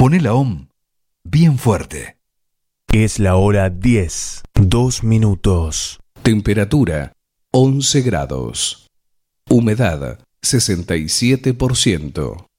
Poné la OM bien fuerte. Es la hora 10, 2 minutos. Temperatura 11 grados. Humedad 67%.